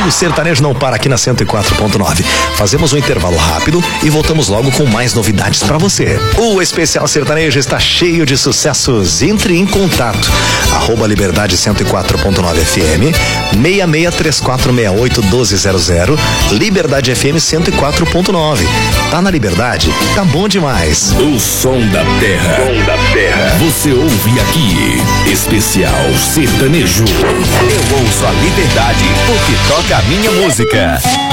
O sertanejo não para aqui na 104.9. Fazemos um intervalo rápido e voltamos logo com mais novidades pra você. O especial sertanejo está cheio de sucessos. Entre em contato. @Liberdade 104.9 FM 6634681200 Liberdade FM 104.9. Tá na Liberdade? Tá bom demais. O som da terra. Você ouve aqui. Especial sertanejo. Eu ouço a Liberdade porque toca a minha música.